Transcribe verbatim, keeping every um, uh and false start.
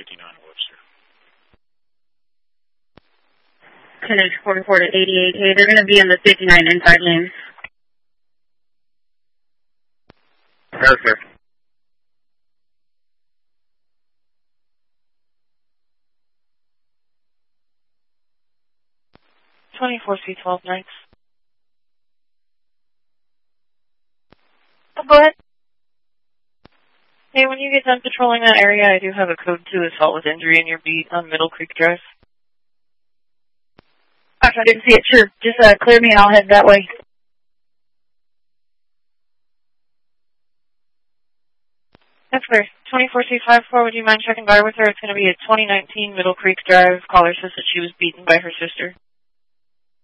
fifty-nine Webster. ten H forty-four to eighty-eight. Hey, they're going to be in the fifty-nine inside lane. Perfect. twenty-four C twelve next. Oh, go ahead. Hey, when you get done patrolling that area, I do have a code two assault with injury in your beat on Middle Creek Drive. Gosh, I didn't see it. Sure. Just uh, clear me and I'll head that way. That's clear. twenty-four C fifty-four, would you mind checking by with her? It's going to be a twenty nineteen Middle Creek Drive. Caller says that she was beaten by her sister.